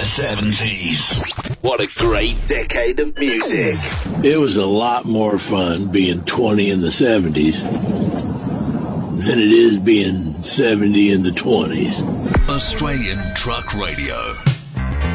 70s. What a great decade of music. It was a lot more fun being 20 in the 70s than it is being 70 in the 20s. Australian Truck Radio.